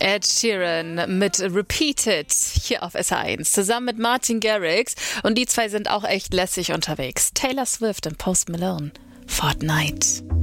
Ed Sheeran mit Repeated hier auf SR1 zusammen mit Martin Garrix und die zwei sind auch echt lässig unterwegs. Taylor Swift und Post Malone, Fortnite.